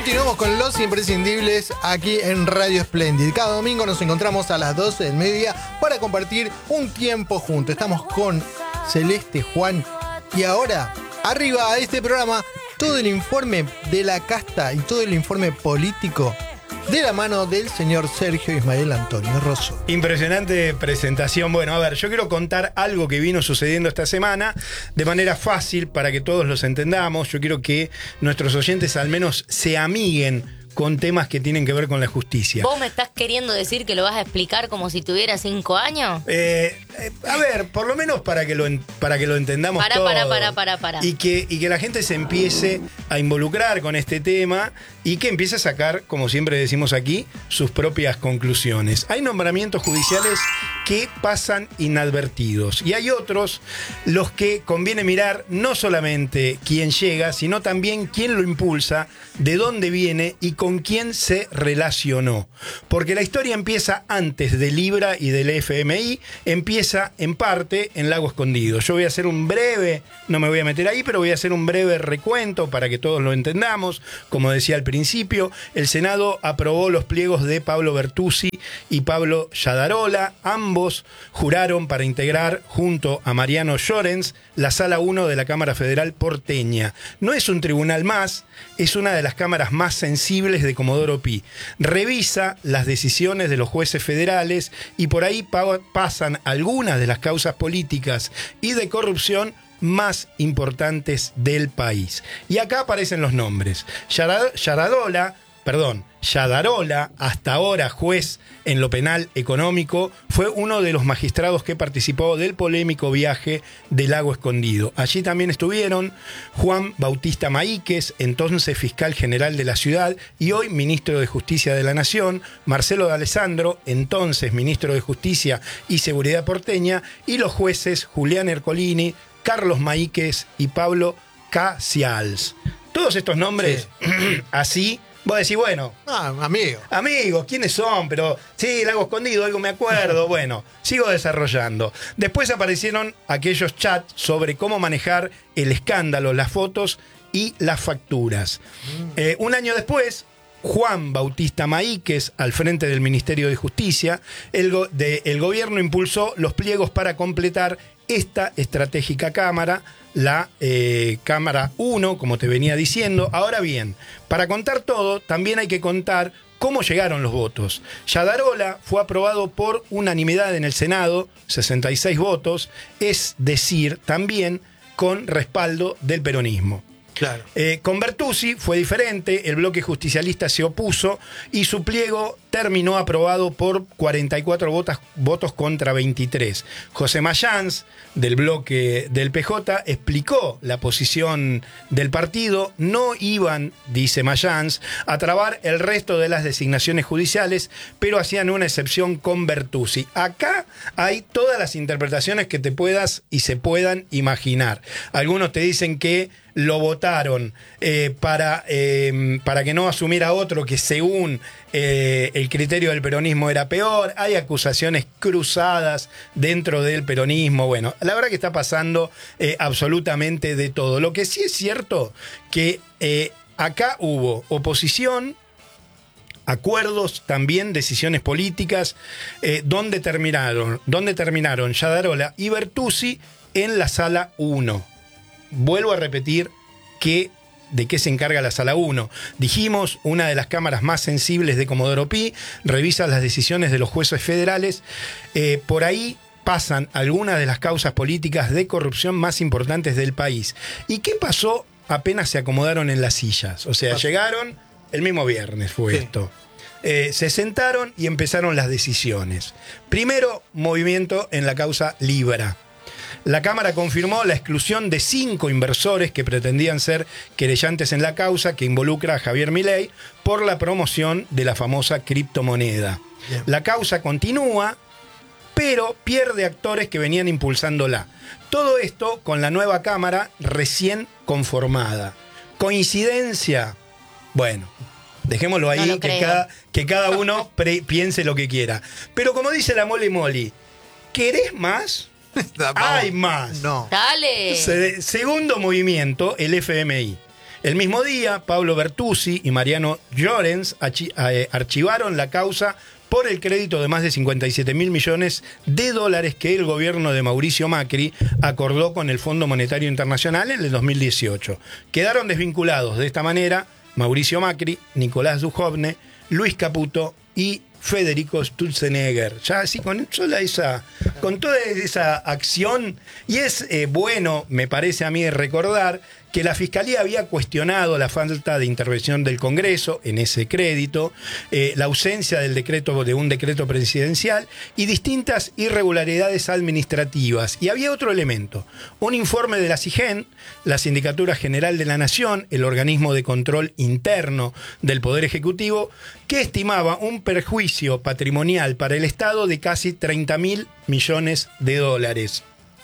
Continuamos con los imprescindibles aquí en Radio Splendid. Cada domingo nos encontramos a las 12 del mediodía para compartir un tiempo juntos. Estamos con Celeste, Juan y ahora, arriba a este programa, todo el informe de la casta y todo el informe político de la mano del señor Sergio Ismael Antonio Rosso. Impresionante presentación. Bueno, a ver, yo quiero contar algo que vino sucediendo esta semana de manera fácil para que todos los entendamos. Yo quiero que nuestros oyentes al menos se amiguen con temas que tienen que ver con la justicia. ¿Vos me estás queriendo decir que lo vas a explicar como si tuviera 5 años? A ver, por lo menos para que lo entendamos todo. Para. Y que la gente se empiece a involucrar con este tema y que empiece a sacar, como siempre decimos aquí, sus propias conclusiones. Hay nombramientos judiciales que pasan inadvertidos y hay otros los que conviene mirar no solamente quién llega, sino también quién lo impulsa, de dónde viene y con quién se relacionó. Porque la historia empieza antes de Libra y del FMI, empieza en parte en Lago Escondido. Yo voy a hacer un breve, no me voy a meter ahí, pero voy a hacer un breve recuento para que todos lo entendamos. Como decía al principio, el Senado aprobó los pliegos de Pablo Bertuzzi y Pablo Yadarola. Ambos juraron para integrar junto a Mariano Llorens la Sala 1 de la Cámara Federal porteña. No es un tribunal más, es una de las cámaras más sensibles de Comodoro Pi. Revisa las decisiones de los jueces federales y por ahí pasan algunas de las causas políticas y de corrupción más importantes del país. Y acá aparecen los nombres. Yadarola, hasta ahora juez en lo penal económico, fue uno de los magistrados que participó del polémico viaje del Lago Escondido. Allí también estuvieron Juan Bautista Maíquez, entonces fiscal general de la ciudad y hoy ministro de Justicia de la Nación, Marcelo D'Alessandro, entonces ministro de Justicia y Seguridad porteña, y los jueces Julián Ercolini, Carlos Maíquez y Pablo Casials. Todos estos nombres, sí. Así, vos decís, bueno... Amigos, ¿quiénes son? Pero sí, Lago Escondido, algo me acuerdo. Bueno, sigo desarrollando. Después aparecieron aquellos chats sobre cómo manejar el escándalo, las fotos y las facturas. Un año después, Juan Bautista Maíquez, al frente del Ministerio de Justicia, el gobierno impulsó los pliegos para completar esta estratégica cámara, la Cámara 1, como te venía diciendo. Ahora bien, para contar todo, también hay que contar cómo llegaron los votos. Yadarola fue aprobado por unanimidad en el Senado, 66 votos, es decir, también con respaldo del peronismo. Claro. Con Bertuzzi fue diferente, el bloque justicialista se opuso y su pliego terminó aprobado por 44 votos contra 23. José Mayans, del bloque del PJ, explicó la posición del partido. No iban, dice Mayans, a trabar el resto de las designaciones judiciales, pero hacían una excepción con Bertuzzi. Acá hay todas las interpretaciones que te puedas y se puedan imaginar. Algunos te dicen que lo votaron para que no asumiera otro que según el criterio del peronismo era peor. Hay acusaciones cruzadas dentro del peronismo. Bueno, la verdad que está pasando absolutamente de todo. Lo que sí es cierto que acá hubo oposición, acuerdos, también decisiones políticas, donde terminaron Yadarola y Bertuzzi en la Sala 1. Vuelvo a repetir de qué se encarga la Sala 1. Dijimos, una de las cámaras más sensibles de Comodoro Pi, revisa las decisiones de los jueces federales. Por ahí pasan algunas de las causas políticas de corrupción más importantes del país. ¿Y qué pasó apenas se acomodaron en las sillas? O sea, llegaron el mismo viernes, fue esto. Se sentaron y empezaron las decisiones. Primero, movimiento en la causa Libra. La Cámara confirmó la exclusión de 5 inversores que pretendían ser querellantes en la causa que involucra a Javier Milei por la promoción de la famosa criptomoneda. Bien. La causa continúa, pero pierde actores que venían impulsándola. Todo esto con la nueva Cámara recién conformada. ¿Coincidencia? Bueno, dejémoslo ahí, no que cada uno piense lo que quiera. Pero como dice la Mole Moli, ¿querés más? Hay más. No. Dale. Segundo movimiento, el FMI. El mismo día, Pablo Bertuzzi y Mariano Llorens archivaron la causa por el crédito de más de 57.000 millones de dólares que el gobierno de Mauricio Macri acordó con el Fondo Monetario Internacional en el 2018. Quedaron desvinculados de esta manera Mauricio Macri, Nicolás Dujovne, Luis Caputo y Federico Sturzenegger. Ya así con toda esa acción, y es bueno, me parece a mí, recordar que la Fiscalía había cuestionado la falta de intervención del Congreso en ese crédito, la ausencia de un decreto presidencial y distintas irregularidades administrativas. Y había otro elemento, un informe de la SIGEN, la Sindicatura General de la Nación, el organismo de control interno del Poder Ejecutivo, que estimaba un perjuicio patrimonial para el Estado de casi 30.000 millones de dólares.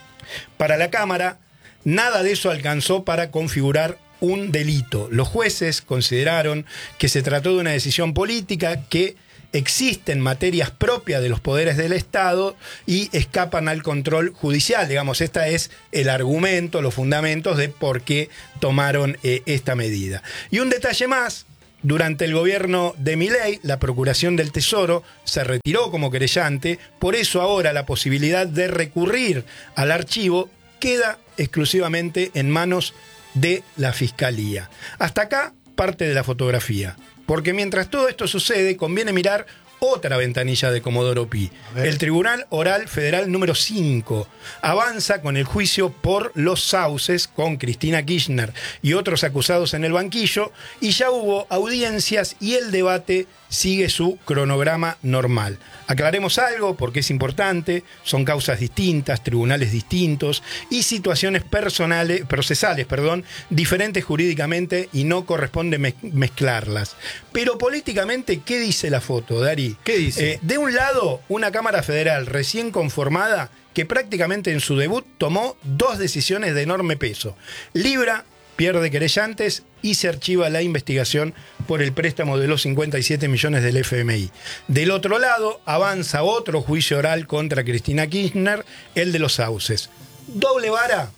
Para la Cámara, nada de eso alcanzó para configurar un delito. Los jueces consideraron que se trató de una decisión política, que existen materias propias de los poderes del Estado y escapan al control judicial. Digamos, este es el argumento, los fundamentos de por qué tomaron esta medida. Y un detalle más. Durante el gobierno de Milei, la Procuración del Tesoro se retiró como querellante, por eso ahora la posibilidad de recurrir al archivo queda exclusivamente en manos de la Fiscalía. Hasta acá parte de la fotografía, porque mientras todo esto sucede, conviene mirar otra ventanilla de Comodoro Pi. El Tribunal Oral Federal número 5 avanza con el juicio por los sauces con Cristina Kirchner y otros acusados en el banquillo, y ya hubo audiencias y el debate sigue su cronograma normal. Aclaremos algo porque es importante, son causas distintas, tribunales distintos y situaciones procesales, diferentes jurídicamente, y no corresponde mezclarlas. Pero políticamente, ¿qué dice la foto, Dari? ¿Qué dice? De un lado, una Cámara Federal recién conformada que prácticamente en su debut tomó dos decisiones de enorme peso. Libra pierde querellantes y se archiva la investigación por el préstamo de los 57 millones del FMI. Del otro lado, avanza otro juicio oral contra Cristina Kirchner, el de los sauces. ¿Doble vara?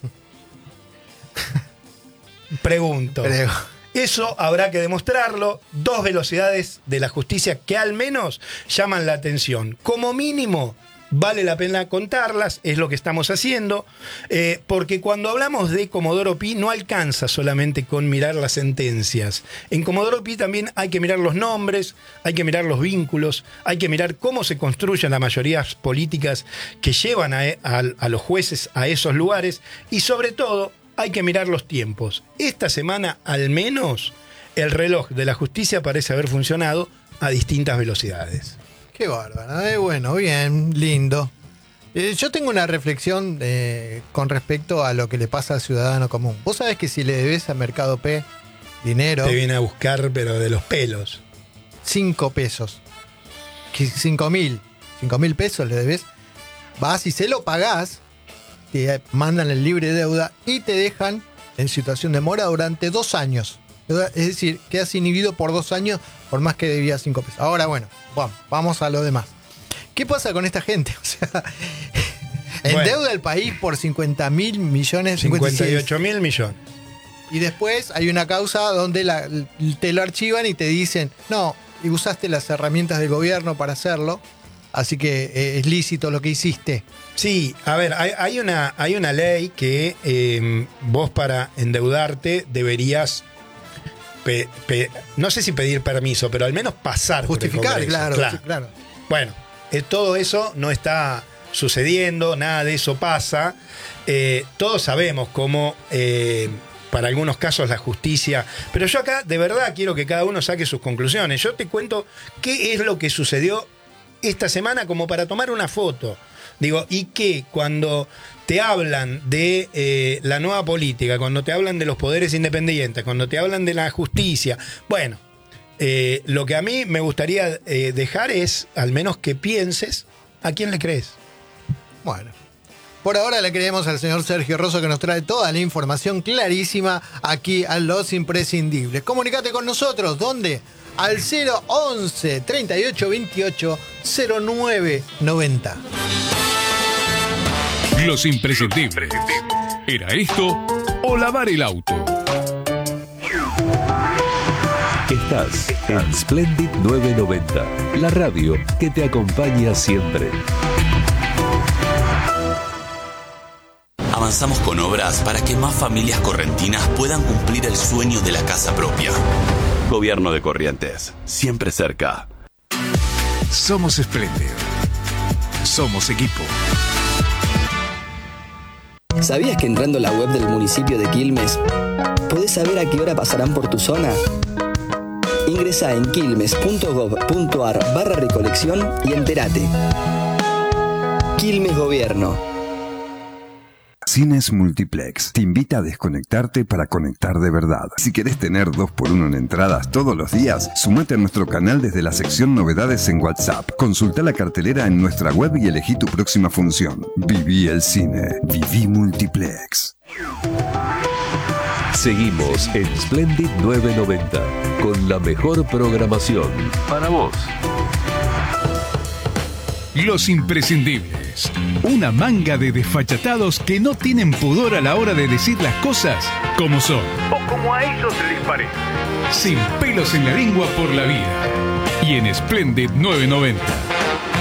Pregunto. Eso habrá que demostrarlo. Dos velocidades de la justicia que al menos llaman la atención. Como mínimo, vale la pena contarlas, es lo que estamos haciendo, porque cuando hablamos de Comodoro Pi no alcanza solamente con mirar las sentencias. En Comodoro Pi también hay que mirar los nombres, hay que mirar los vínculos, hay que mirar cómo se construyen las mayorías políticas que llevan a los jueces a esos lugares, y sobre todo hay que mirar los tiempos. Esta semana, al menos, el reloj de la justicia parece haber funcionado a distintas velocidades. Qué bárbaro, bueno, bien, lindo. Yo tengo una reflexión con respecto a lo que le pasa al ciudadano común. Vos sabés que si le debes a Mercado P dinero... Te viene a buscar, pero de los pelos. 5 pesos. 5.000 pesos le debes. Vas y se lo pagás, te mandan el libre deuda y te dejan en situación de mora durante 2 años. Es decir, quedas inhibido por 2 años por más que debías 5 pesos. Ahora, bueno, vamos a lo demás. ¿Qué pasa con esta gente? O sea, endeuda el país por 50.000 millones. 58.000 millones. Y después hay una causa donde te lo archivan y te dicen, no, y usaste las herramientas del gobierno para hacerlo, así que es lícito lo que hiciste. Sí, a ver, hay una ley que vos para endeudarte deberías... no sé si pedir permiso, pero al menos pasar. Justificar, claro. Bueno, todo eso no está sucediendo, nada de eso pasa. Todos sabemos cómo, para algunos casos, la justicia... Pero yo acá, de verdad, quiero que cada uno saque sus conclusiones. Yo te cuento qué es lo que sucedió esta semana como para tomar una foto. Digo, y que cuando te hablan de la nueva política, cuando te hablan de los poderes independientes, cuando te hablan de la justicia, bueno, lo que a mí me gustaría dejar es, al menos que pienses, ¿a quién le crees? Bueno, por ahora le creemos al señor Sergio Rosso, que nos trae toda la información clarísima aquí a Los Imprescindibles. Comunicate con nosotros, ¿dónde? Al 011 38 28 09 90. Los Imprescindibles. ¿Era esto o lavar el auto? Estás en Splendid 990, la radio que te acompaña siempre. Avanzamos con obras para que más familias correntinas puedan cumplir el sueño de la casa propia. Gobierno de Corrientes, siempre cerca. Somos Splendid. Somos equipo. ¿Sabías que entrando a la web del municipio de Quilmes podés saber a qué hora pasarán por tu zona? Ingresá en quilmes.gov.ar/recolección y entérate. Quilmes Gobierno. Cines Multiplex te invita a desconectarte para conectar de verdad. Si querés tener 2x1 en entradas todos los días, sumate a nuestro canal desde la sección Novedades en WhatsApp. Consulta la cartelera en nuestra web y elegí tu próxima función. Viví el cine. Viví Multiplex. Seguimos en Splendid 990 con la mejor programación para vos. Los imprescindibles. Una manga de desfachatados que no tienen pudor a la hora de decir las cosas como son. O como a ellos les parece. Sin pelos en la lengua por la vida. Y en Splendid 990.